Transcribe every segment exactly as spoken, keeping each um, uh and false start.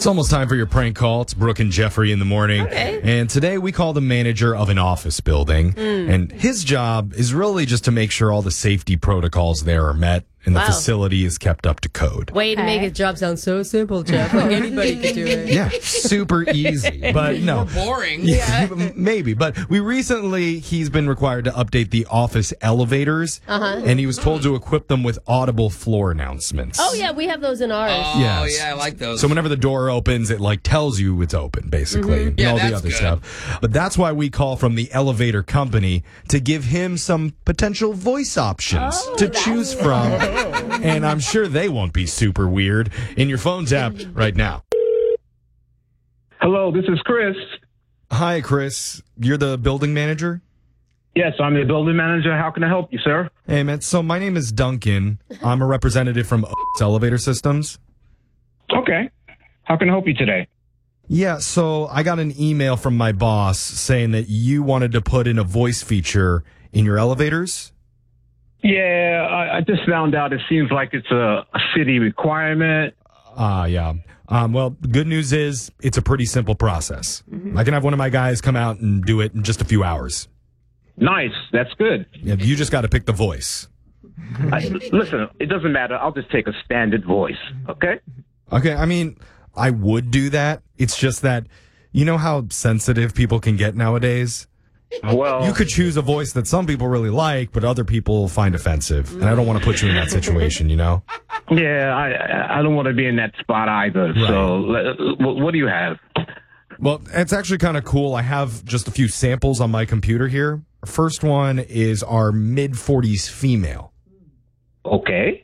It's almost time for your prank call. It's Brooke and Jeffrey in the morning. Okay. And today we call the manager of an office building. Mm. And his job is really just to make sure all the safety protocols there are met and the Wow. facility is kept up to code. Way to make his job sound so simple, Jeff. Like anybody could do it. Yeah, super easy. But no. Boring. Yeah, maybe. But we recently, he's been required to update the office elevators. Uh-huh. And he was told to equip them with audible floor announcements. Oh, yeah, we have those in ours. Oh, Yes. yeah, I like those. So whenever the door opens, it like tells you it's open, basically, and Yeah, all the that's other good. stuff. But that's why we call from the elevator company to give him some potential voice options Oh, to choose from. And I'm sure they won't be super weird in your phone's app right now. Hello, this is Chris. Hi, Chris. You're the building manager? Yes, I'm the building manager. How can I help you, sir? Hey, man. So my name is Duncan. I'm a representative from Oaks Elevator Systems. Okay. How can I help you today? Yeah, so I got an email from my boss saying that you wanted to put in a voice feature in your elevators. Yeah, I, I just found out it seems like it's a, a city requirement. Ah, uh, yeah. Um, well, the good news is it's a pretty simple process. Mm-hmm. I can have one of my guys come out and do it in just a few hours. Nice. That's good. Yeah, you just got to pick the voice. I, listen, it doesn't matter. I'll just take a standard voice, okay? Okay, I mean, I would do that. It's just that, you know how sensitive people can get nowadays? Well, You could choose a voice that some people really like, but other people find offensive. And I don't want to put you in that situation, you know? yeah, I I don't want to be in that spot either. Right. So, le- what, what do you have? Well, it's actually kind of cool. I have just a few samples on my computer here. First one is our mid forties female. Okay.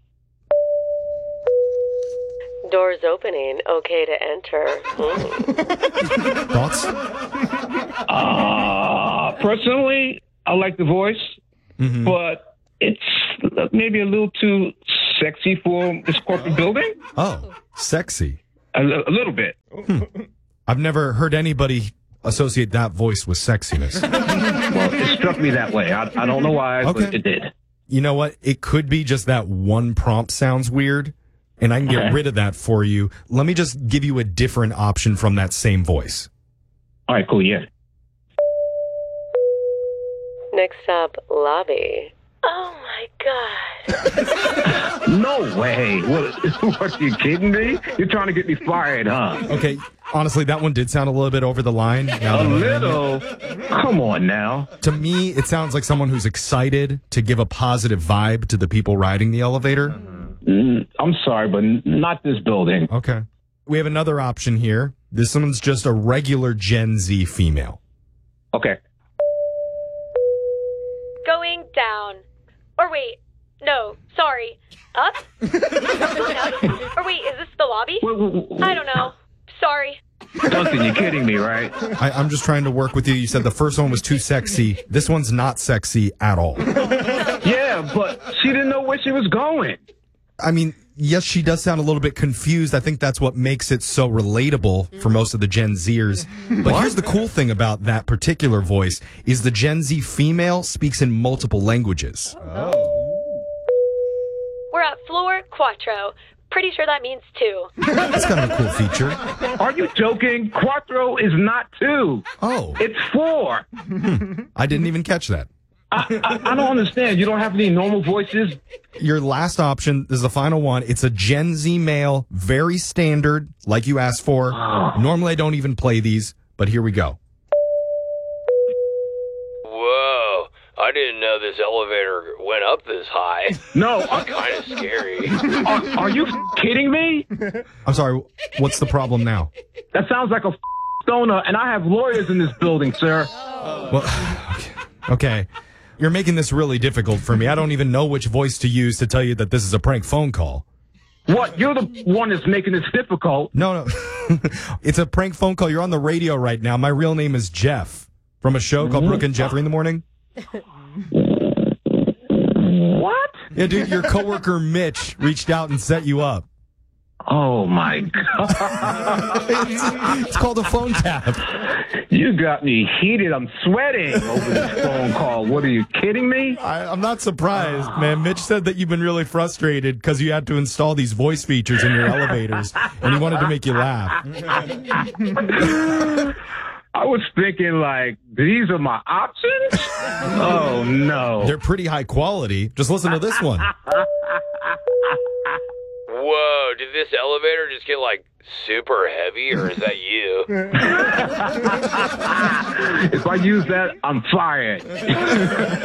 Doors opening. Okay to enter. Mm. Thoughts? Uh, personally, I like the voice, Mm-hmm. but it's maybe a little too sexy for this corporate building. Oh, sexy. A, a little bit. I've never heard anybody associate that voice with sexiness. Well, it struck me that way. I, I don't know why, Okay. but it did. You know what? It could be just that one prompt sounds weird, and I can get Okay. rid of that for you. Let me just give you a different option from that same voice. All right, cool, yeah. Next up, lobby. Oh my god. No way. What, what, you kidding me? You're trying to get me fired, huh? Okay, honestly, that one did sound a little bit over the line. Now A that I'm hearing it. little? Come on now. To me, it sounds like someone who's excited to give a positive vibe to the people riding the elevator. Mm, I'm sorry, but n- not this building. Okay. We have another option here. This one's just a regular Gen Z female. Okay. Going down. Or wait, no, sorry. Up? Going up? Or wait, is this the lobby? Wait, wait, wait. I don't know. Sorry. Duncan, you're kidding me, right? I, I'm just trying to work with you. You said the first one was too sexy. This one's not sexy at all. Yeah, but she didn't know where she was going. I mean, yes, she does sound a little bit confused. I think that's what makes it so relatable for most of the Gen Zers. But here's the cool thing about that particular voice is the Gen Z female speaks in multiple languages. We're at floor quattro. Pretty sure that means two. That's kind of a cool feature. Are you joking? Quattro is not two. Oh, It's four. I didn't even catch that. I, I, I don't understand. You don't have any normal voices? Your last option is the final one. It's a Gen Z male, very standard, like you asked for. Normally, I don't even play these, but here we go. Whoa, I didn't know this elevator went up this high. No. Are, Kind of scary. are, are you kidding me? I'm sorry, what's the problem now? That sounds like a stoner, and I have lawyers in this building, sir. Well, okay. okay. You're making this really difficult for me. I don't even know which voice to use to tell you that this is a prank phone call. What? You're the one that's making this difficult. No, no. It's a prank phone call. You're on the radio right now. My real name is Jeff from a show called Brooke and Jeffrey in the Morning. What? Yeah, dude, your coworker Mitch reached out and set you up. Oh, my God. It's, it's called a phone tap. You got me heated. I'm sweating over this phone call. What, are you kidding me? I, I'm not surprised, man. Mitch said that you've been really frustrated because you had to install these voice features in your elevators, and he wanted to make you laugh. I was thinking, like, these are my options? Oh, no. They're pretty high quality. Just listen to this one. Whoa, did this elevator just get, like, super heavy, or is that you? If I use that, I'm fired.